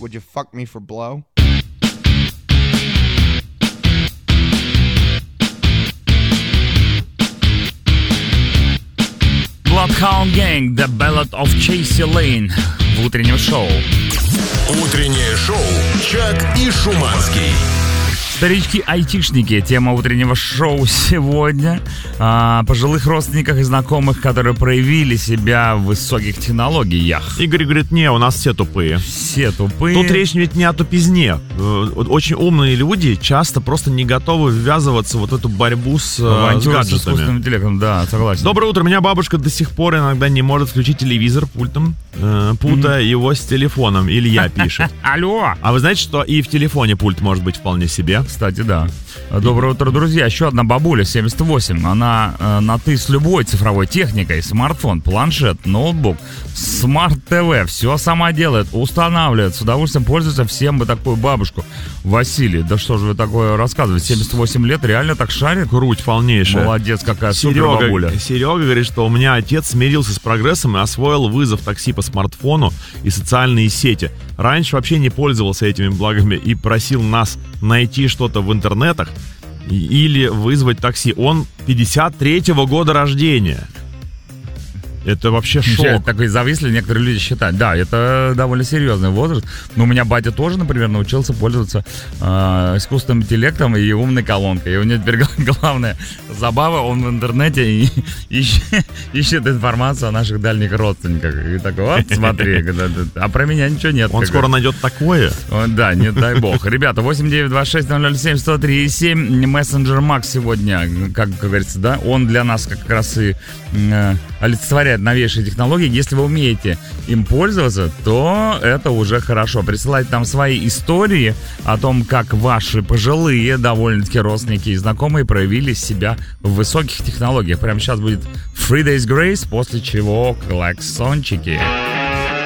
would you fuck me for blow? Bloodhound Gang, The Ballad of Chasey Lane в утреннем шоу. Утреннее шоу «Чак и Шуманский». Старички-айтишники. Тема утреннего шоу сегодня. О пожилых родственниках и знакомых, которые проявили себя в высоких технологиях. Игорь говорит, не, у нас все тупые. Все тупые. Тут речь ведь не о тупизне. Очень умные люди часто просто не готовы ввязываться в вот эту борьбу с гаджетами. С искусственным интеллектом, да, согласен. Доброе утро. Меня бабушка до сих пор иногда не может включить телевизор пультом, путая его с телефоном. Илья пишет. Алло. А вы знаете, что и в телефоне пульт может быть вполне себе? Кстати, да. Доброе утро, друзья. Еще одна бабуля, 78. Она на «ты» с любой цифровой техникой. Смартфон, планшет, ноутбук, смарт-ТВ. Все сама делает, устанавливает. С удовольствием пользуется. Всем бы такую бабушку. Василий, да что же вы такое рассказываете? 78 лет, реально так шарит? Круть полнейшая. Молодец, какая супер бабуля. Серега говорит, что у меня отец смирился с прогрессом и освоил вызов такси по смартфону и социальные сети. Раньше вообще не пользовался этими благами и просил нас найти что-то в интернетах или вызвать такси. Он 53-го года рождения. Это вообще шок. Такой зависли, некоторые люди считают. Да, это довольно серьезный возраст. Но у меня батя тоже, например, научился пользоваться искусственным интеллектом и умной колонкой. И у него теперь главная забава, он в интернете ищет информацию о наших дальних родственниках. И такой, вот, смотри, а про меня ничего нет. Он скоро найдет такое? Да, не дай бог. Ребята, 8926-007-103-7. Мессенджер Макс сегодня, как говорится, да, он для нас как раз и олицетворяет новейшие технологии. Если вы умеете им пользоваться, то это уже хорошо. Присылайте нам свои истории о том, как ваши пожилые, довольно-таки родственники и знакомые проявили себя в высоких технологиях. Прямо сейчас будет 3 Days Grace, после чего клаксончики.